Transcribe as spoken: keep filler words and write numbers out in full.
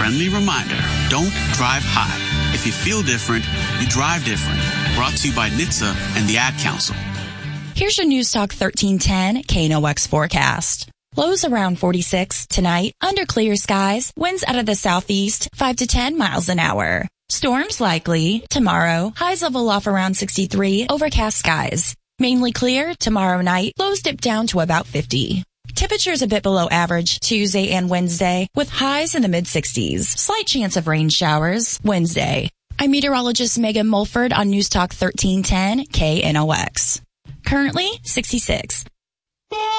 friendly reminder, don't drive high. If you feel different, you drive different. Brought to you by N H T S A and the Ad Council. Here's your News Talk thirteen ten K N O X forecast. Lows around forty-six tonight, under clear skies, winds out of the southeast, five to ten miles an hour. Storms likely tomorrow, highs level off around sixty-three, overcast skies. Mainly clear tomorrow night, lows dip down to about fifty. Temperatures a bit below average Tuesday and Wednesday, with highs in the mid-sixties. Slight chance of rain showers Wednesday. I'm meteorologist Megan Mulford on News Talk thirteen ten K N O X. Currently sixty-six.